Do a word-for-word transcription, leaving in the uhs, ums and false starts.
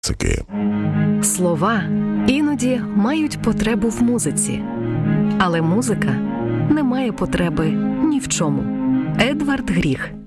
Слова іноді мають потребу в музиці, але музика не має потреби ні в чому. Едвард Гріх.